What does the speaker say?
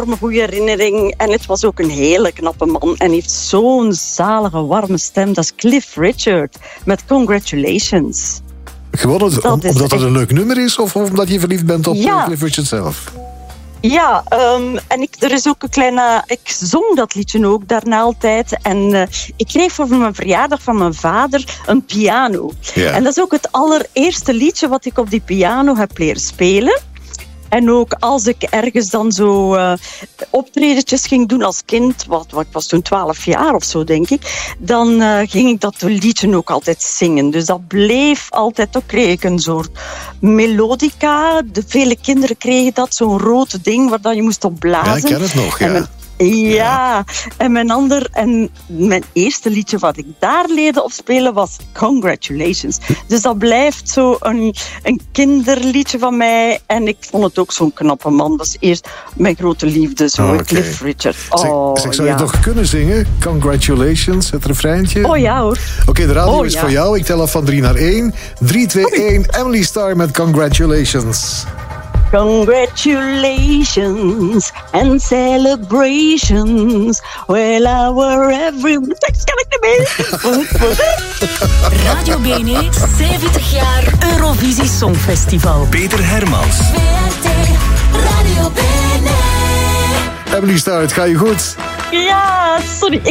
enorme goede herinnering. En het was ook een hele knappe man. En heeft zo'n zalige, warme stem. Dat is Cliff Richard met Congratulations. Gewoon omdat het een leuk nummer is? Of omdat je verliefd bent op Cliff Richard zelf? Ja, en er is ook een kleine... Ik zong dat liedje ook daarna altijd. En ik kreeg voor mijn verjaardag van mijn vader een piano. Yeah. En dat is ook het allereerste liedje wat ik op die piano heb leren spelen. En ook als ik ergens dan zo optredetjes ging doen als kind, ik was toen 12 jaar of zo, denk ik, dan ging ik dat liedje ook altijd zingen. Dus dat bleef altijd, ook kreeg ik een soort melodica. Vele kinderen kregen dat, zo'n rood ding waar dat je moest op blazen. Ja, ik ken het nog, ja. En mijn eerste liedje wat ik daar leerde op spelen was Congratulations. Dus dat blijft zo een kinderliedje van mij. En ik vond het ook zo'n knappe man. Dat is eerst mijn grote liefde, Cliff Richard. Zou je toch kunnen zingen? Congratulations, het refreintje? Oh ja hoor. Oké, de radio is voor jou. Ik tel af van 3 naar 1. 3, 2, 1. Emily Starr met Congratulations. Congratulations and celebrations. Well, our every... Tekst kan ik niet meer. Radio BNE, 70 jaar Eurovisie Songfestival. Peter Hermans. Radio BNE. Emily Starr, het gaat je goed? Ja, sorry.